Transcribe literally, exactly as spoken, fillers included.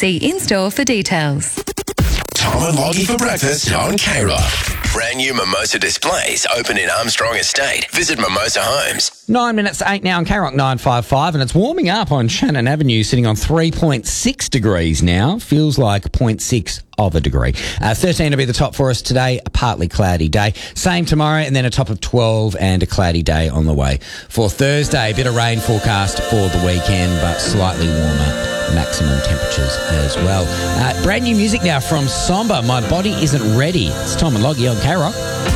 See in-store for details. Tom and Loggy for breakfast on K-Rock. Brand new Mimosa displays open in Armstrong Estate. Visit Mimosa Homes. Nine minutes to eight now on K-Rock nine five five, and it's warming up on Shannon Avenue, sitting on three point six degrees now. Feels like zero point six of a degree. Uh, thirteen will be the top for us today, a partly cloudy day. Same tomorrow, and then a top of twelve and a cloudy day on the way. For Thursday, a bit of rain forecast for the weekend, but slightly warmer maximum temperatures as well. Uh, brand new music now from Somber, My Body Isn't Ready. It's Tom and Loggy on K-Rock.